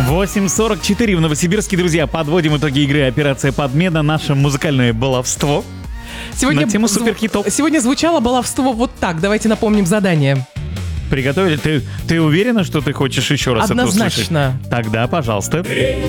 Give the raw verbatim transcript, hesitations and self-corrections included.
восемь сорок четыре в Новосибирске, друзья. Подводим итоги игры «Операция Подмена». Наше музыкальное баловство. Сегодня, на тему зв... суперхитов. Сегодня звучало баловство вот так. Давайте напомним задание. Приготовили? Ты, ты уверена, что ты хочешь еще раз это услышать? Однозначно. Тогда, пожалуйста.